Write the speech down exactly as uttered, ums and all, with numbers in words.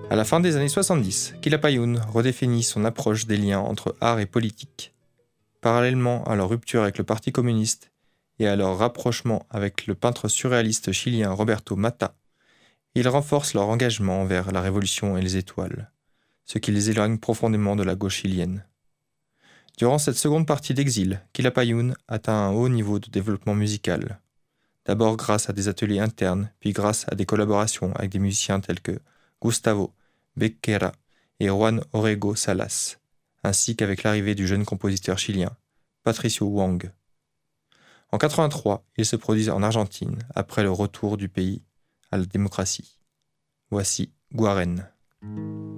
À la fin des années soixante-dix, Quilapayún redéfinit son approche des liens entre art et politique. Parallèlement à leur rupture avec le Parti communiste et à leur rapprochement avec le peintre surréaliste chilien Roberto Matta, ils renforcent leur engagement envers la Révolution et les étoiles, ce qui les éloigne profondément de la gauche chilienne. Durant cette seconde partie d'exil, Quilapayún atteint un haut niveau de développement musical, d'abord grâce à des ateliers internes, puis grâce à des collaborations avec des musiciens tels que Gustavo Becerra et Juan Orrego Salas, ainsi qu'avec l'arrivée du jeune compositeur chilien, Patricio Wong. En quatre-vingt-trois, ils se produisent en Argentine, après le retour du pays à la démocratie. Voici Guarén.